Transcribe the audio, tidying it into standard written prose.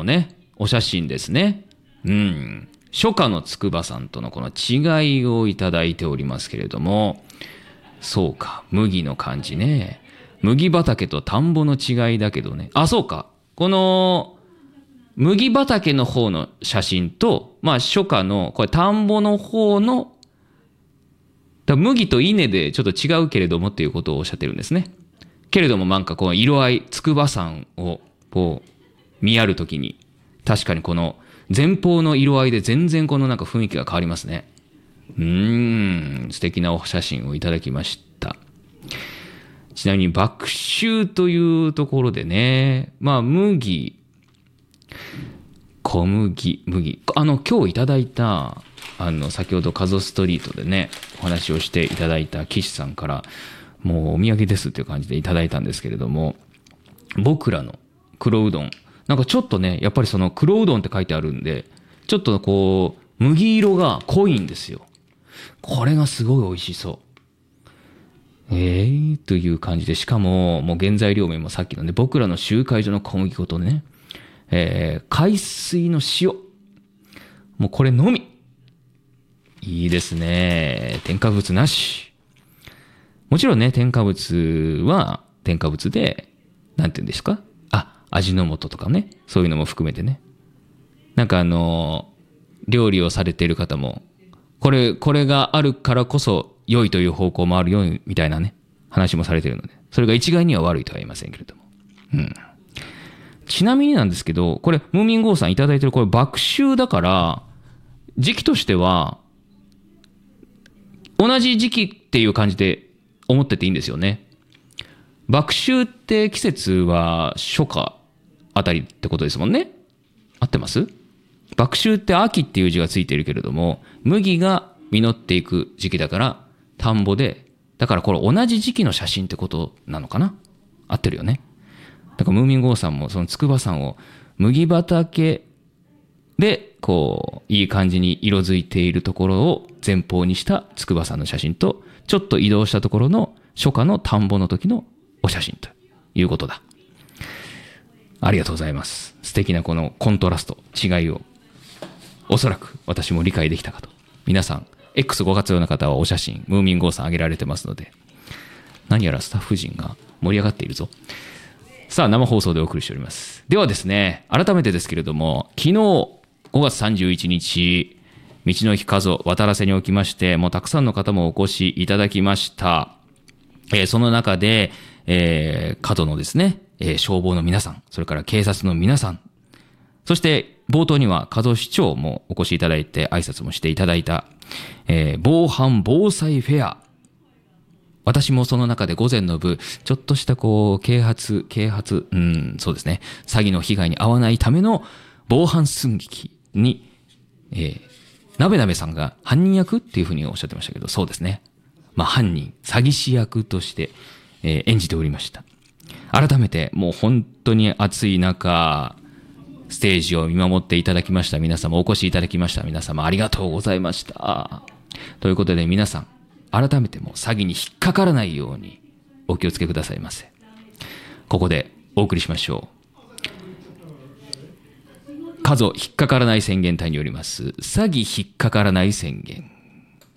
のね、お写真ですね。初夏の筑波山とのこの違いをいただいておりますけれども、そうか、麦の感じね。麦畑と田んぼの違いだけどね。あ、そうか。この麦畑の方の写真と、初夏のこれ田んぼの方の、麦と稲でちょっと違うけれどもっていうことをおっしゃってるんですね。けれどもなんかこの色合い、筑波山をこう見やるときに、確かにこの前方の色合いで全然このなんか雰囲気が変わりますね。素敵なお写真をいただきました。ちなみに麦秋というところでね、麦、小麦、麦。今日いただいた、先ほどカゾストリートでね、お話をしていただいた岸さんから、もうお土産ですっていう感じでいただいたんですけれども、僕らの黒うどん。なんかちょっとね、やっぱりその黒うどんって書いてあるんで、ちょっとこう、麦色が濃いんですよ。これがすごい美味しそう。という感じで、しかも、もう原材料名もさっきのね、僕らの集会所の小麦粉とね、海水の塩。もうこれのみ。いいですね。添加物なし。もちろんね、添加物は添加物で、なんて言うんですか？味の素とかね。そういうのも含めてね。なんか料理をされている方も、これがあるからこそ良いという方向もあるよみたいなね、話もされているので、それが一概には悪いとは言いませんけれども。ちなみになんですけど、これ、ムーミンゴーさんいただいてるこれ、麦秋だから、時期としては、同じ時期っていう感じで思ってていいんですよね。麦秋って季節は初夏あたりってことですもんね。合ってます？麦秋って秋っていう字がついているけれども、麦が実っていく時期だから、田んぼで、だからこれ同じ時期の写真ってことなのかな？合ってるよね。だからムーミンゴーさんもその筑波山を麦畑でこういい感じに色づいているところを前方にした筑波山の写真と、ちょっと移動したところの初夏の田んぼの時のお写真ということだ。ありがとうございます。素敵なこのコントラスト、違いをおそらく私も理解できたかと。皆さん X ご活用の方はお写真ムーミンゴーさん上げられてますので、何やらスタッフ陣が盛り上がっているぞ。さあ、生放送でお送りしております。ではですね、改めてですけれども、昨日5月31日、道の駅加須渡良瀬におきまして、もうたくさんの方もお越しいただきました。その中で、加須のですね、消防の皆さん、それから警察の皆さん、そして冒頭には加須市長もお越しいただいて挨拶もしていただいた、防犯防災フェア。私もその中で午前の部、ちょっとしたこう、啓発、そうですね、詐欺の被害に遭わないための防犯寸劇に、なべなべさんが犯人役っていうふうにおっしゃってましたけど、そうですね。犯人、詐欺師役として、演じておりました。改めて、もう本当に暑い中、ステージを見守っていただきました皆様、お越しいただきました皆様、ありがとうございました。ということで皆さん、改めても詐欺に引っかからないようにお気をつけくださいませ。ここでお送りしましょう。加須引っかからない宣言隊によります詐欺引っかからない宣言。